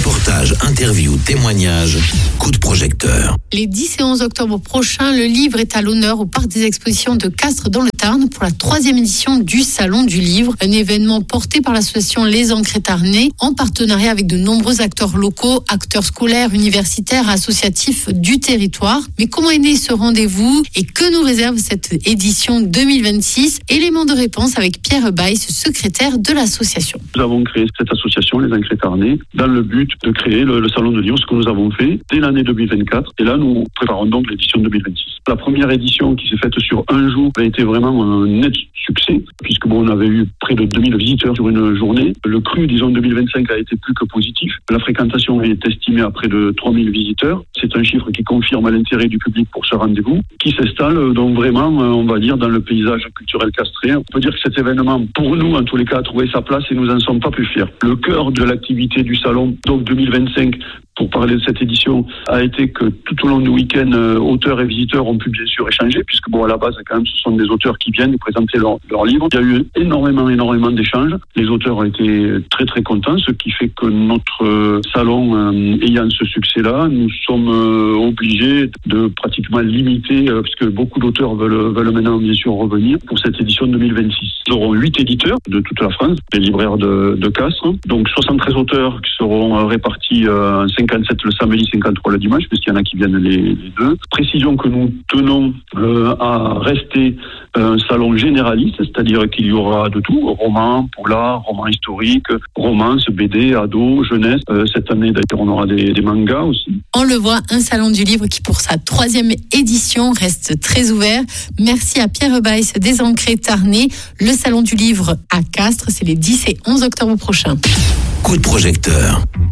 Reportages, interviews, témoignages, coup de projecteur. Les 10 et 11 octobre prochains, le livre est à l'honneur au Parc des Expositions de Castres dans le Tarn pour la 3e édition du Salon du Livre, un événement porté par l'association Les Ancrés Tarnais en partenariat avec de nombreux acteurs locaux, acteurs scolaires, universitaires, associatifs du territoire. Mais comment est né ce rendez-vous et que nous réserve cette édition 2026? Élément de réponse avec Pierre Baïs, secrétaire de l'association. Nous avons créé cette association, Les Ancrés Tarnais, dans le but de créer le Salon du Livre, ce que nous avons fait dès l'année 2024. Et là, nous préparons donc l'édition 2026. La première édition qui s'est faite sur un jour a été vraiment un net succès, puisque on avait eu près de 2000 visiteurs sur une journée. Le cru, 2025 a été plus que positif. La fréquentation est estimée à près de 3000 visiteurs. C'est un chiffre qui confirme l'intérêt du public pour ce rendez-vous, qui s'installe donc vraiment, on va dire, dans le paysage culturel castréen. On peut dire que cet événement, pour nous, en tous les cas, a trouvé sa place et nous n'en sommes pas plus fiers. Le cœur de l'activité du salon, donc 2025, pour parler de cette édition, a été que tout au long du week-end, auteurs et visiteurs ont pu bien sûr échanger, puisque à la base, quand même, ce sont des auteurs qui viennent présenter leur livre. Il y a eu énormément d'échanges. Les auteurs ont été très très contents, ce qui fait que notre salon, ayant ce succès-là, nous sommes obligés de pratiquement limiter, puisque beaucoup d'auteurs veulent maintenant bien sûr revenir pour cette édition 2026. Nous aurons 8 éditeurs de toute la France, les libraires de Castres, donc 73 auteurs qui seront répartis en 57 le samedi, 53 le dimanche, puisqu'il y en a qui viennent les deux. Précision que nous tenons à rester un salon généraliste, c'est-à-dire qu'il y aura de tout, romans, polars, romans historiques, romances, BD, ados, jeunesse. Cette année, d'ailleurs, on aura des mangas aussi. On le voit, un salon du livre qui, pour sa 3e édition, reste très ouvert. Merci à Pierre Baïs des Ancrés Tarnais. Le salon du livre à Castres, c'est les 10 et 11 octobre prochains. Coup de projecteur.